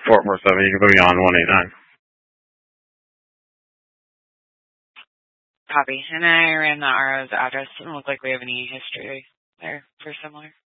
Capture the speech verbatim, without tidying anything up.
four four seven. You can put me on one eight nine. Copy. And then I ran the R O's address. Doesn't look like we have any history there for similar.